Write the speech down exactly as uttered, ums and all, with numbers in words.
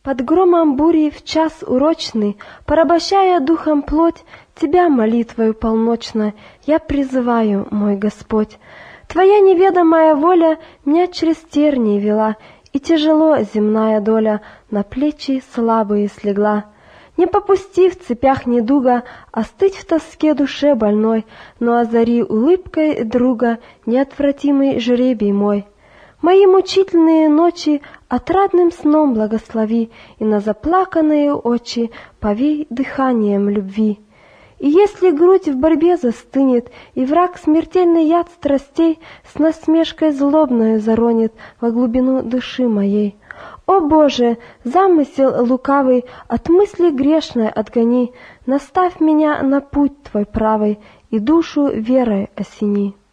Под громом бури в час урочный, порабощая духом плоть, Тебя молитвою полночно я призываю, мой Господь. Твоя неведомая воля меня через тернии вела, и тяжело земная доля на плечи слабые слегла. Не попусти в цепях недуга остыть в тоске душе больной, но озари улыбкой друга неотвратимый жребий мой. Мои мучительные ночи отрадным сном благослови, и на заплаканные очи повей дыханием любви. И если грудь в борьбе застынет, и враг смертельный яд страстей с насмешкой злобною заронит во глубину души моей, о Боже, замысел лукавый от мысли грешной отгони, наставь меня на путь Твой правый и душу верой осени.